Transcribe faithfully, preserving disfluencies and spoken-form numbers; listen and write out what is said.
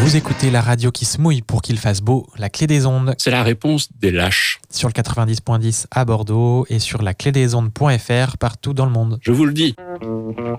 Vous écoutez la radio qui se mouille pour qu'il fasse beau, la clé des ondes. C'est la réponse des lâches. Sur le quatre-vingt-dix point dix à Bordeaux et sur la clé des ondes point f r partout dans le monde. Je vous le dis.